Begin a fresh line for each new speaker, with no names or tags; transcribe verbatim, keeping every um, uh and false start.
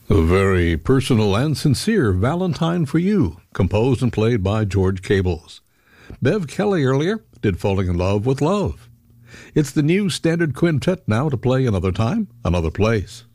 A very personal and sincere Valentine for You, composed and played by George Cables. Bev Kelly earlier did Falling in Love with Love. It's the new standard quintet now to play Another Time, Another Place.